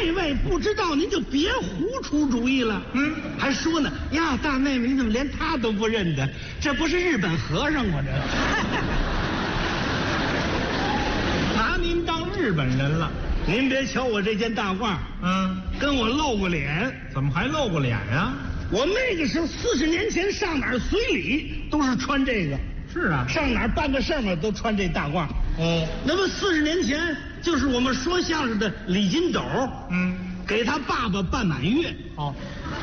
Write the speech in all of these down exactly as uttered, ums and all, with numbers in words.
内外不知道，您就别胡出主意了。 嗯， 还说呢呀，大妹妹，你怎么连他都不认得？这不是日本和尚吗？这拿您当日本人了。 您别瞧我这件大褂， 嗯， 跟我露过脸。 怎么还露过脸呀？ 我那个时候四十年前上哪儿随礼都是穿这个。 是啊， 上哪儿办个事儿嘛，都穿这大褂。 哦， 那么四十年前就是我们说相声的李金斗， 嗯， 给他爸爸办满月。 哦，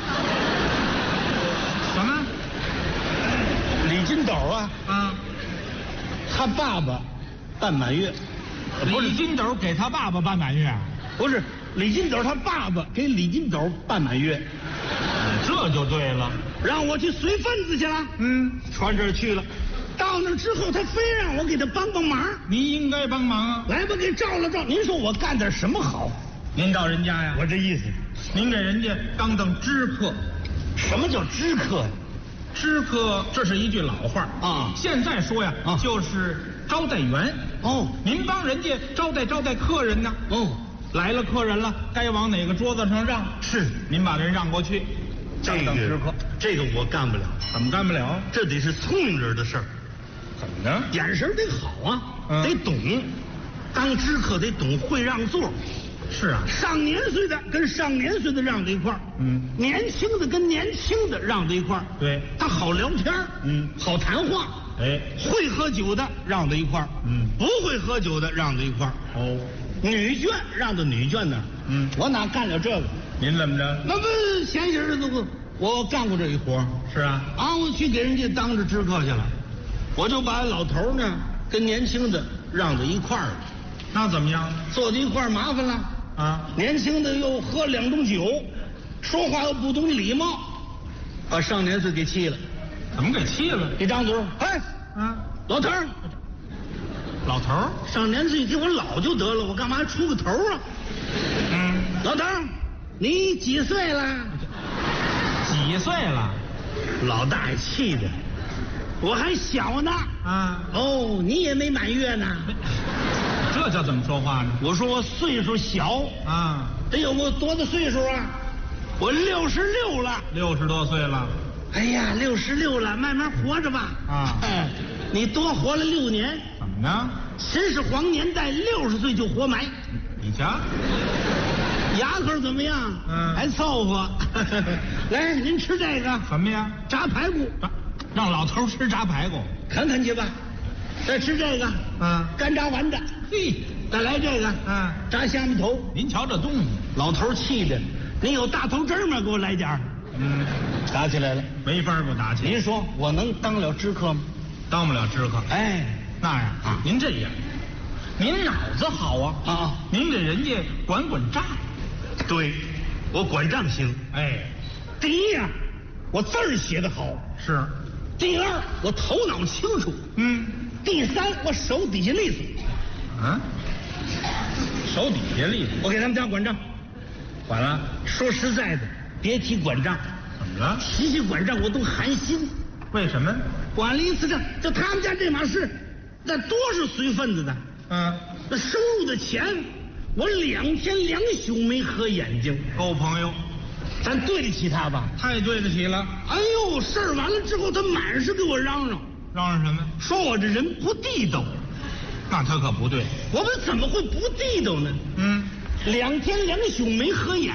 什么？ 李金斗啊， 啊， 他爸爸办满月。 李金斗给他爸爸办满月， 不是李金斗他爸爸给李金斗办满月， 这就对了。 让我去随份子去了。 嗯， 传这儿去了，到那之后他非让我给他帮帮忙。 您应该帮忙啊。 来吧，给照了照。您说我干点什么好？ 您到人家呀？ 我这意思， 您给人家当当知客。 什么叫知客呀？ 知客，这是一句老话啊。 现在说呀， 啊， 就是招待员。 哦， 您帮人家招待招待客人呢。 哦， 来了客人了，该往哪个桌子上让？ 是， 您把人让过去。 这个知客， 这个我干不了。 怎么干不了？ 这得是聪明人的事儿。 怎么呢？ 眼神得好啊， 嗯， 得懂。当知客得懂会让座。 是啊， 上年岁的跟上年岁的让在一块儿， 嗯， 年轻的跟年轻的让在一块儿， 对， 他好聊天， 嗯， 好谈话， 哎， 会喝酒的让在一块儿， 嗯， 不会喝酒的让在一块儿， 哦， 女眷让到女眷那儿， 嗯， 我哪干了这个？ 您怎么着？ 那不前些日子我我干过这一活。 是啊， 啊，我去给人家当着知客去了，我就把老头呢跟年轻的让在一块儿了， 那怎么样？ 坐在一块儿麻烦了。 啊， 年轻的又喝两盅酒，说话又不懂礼貌，把上年岁给气了。 怎么给气了？ 一张嘴，哎， 啊， 老头儿， 老头儿， 上年岁给我老就得了，我干嘛还出个头啊？ 嗯， 老头儿，你几岁了？ 几岁了？ 老大爷气的，我还小呢。 啊， 哦，你也没满月呢。 这叫怎么说话呢？ 我说我岁数小啊， 得有我多大岁数啊？我六十六了。 六十多岁了。 哎呀，六十六了，慢慢活着吧。 啊， 哎，你多活了六年。 怎么呢？ 秦始皇年代六十岁就活埋。 你瞧， 牙口怎么样？ 嗯， 还凑合。来，您吃这个什么呀？ 炸排骨。 让老头吃炸排骨， 啃啃去吧。再吃这个， 嗯， 干炸丸子。 嘿， 再来这个， 嗯， 炸虾米头。 您瞧这东西， 老头气的，您有大头针吗？给我来点儿。 嗯， 打起来了， 没法不打起。 您说我能当了知客吗？ 当不了知客。 哎， 那样啊，您这样，您脑子好啊啊， 您给人家管管账。 对，我管账行。 哎， 第一呀，我字儿写得好。 是。 第二，我头脑清楚。 嗯。 第三，我手底下利索。 啊？手底下利索？ 我给他们家管账。 管了。 说实在的，别提管账。 怎么了？ 提起管账我都寒心。 为什么？ 管了一次账，就他们家这码事，那多是随份子的。 嗯。 那收入的钱，我两天两宿没合眼睛。 够朋友。 咱对得起他吧？ 太对得起了。 哎呦，事儿完了之后，他满是给我嚷嚷， 嚷嚷什么？ 说我这人不地道。 那他可不对。 我们怎么会不地道呢？ 嗯， 两天两宿没合眼，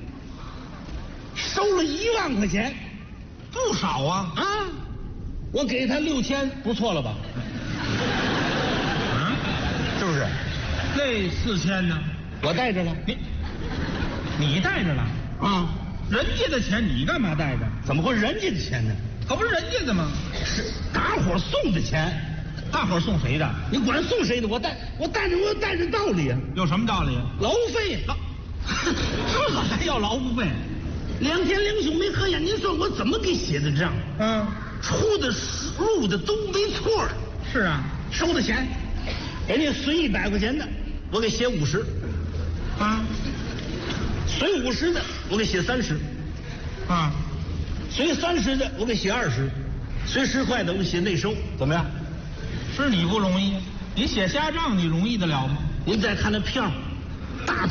收了一万块钱， 不少啊！ 啊，我给他六千，不错了吧？ 嗯， 是不是？ 那四千呢？ 我带着了。 你，你带着了啊？ 人家的钱你干嘛带着？ 怎么会人家的钱呢？ 可不是人家的吗？ 是大伙送的钱。 大伙送谁的？ 你管送谁的？我带我带着我有带着道理啊。 有什么道理？ 劳务费。 劳这还要劳务费？ 两天两宿没合眼，您说我怎么给写的账？ 嗯， 出的入的都没错。 是啊， 收的钱，人家随一百块钱的，我给写五十。 啊， 随五十的，我给写三十。 啊， 随三十的，我给写二十。随十块的，我给写内收。怎么样？ 是你不容易，你写瞎账你容易得了吗？ 您再看那票，大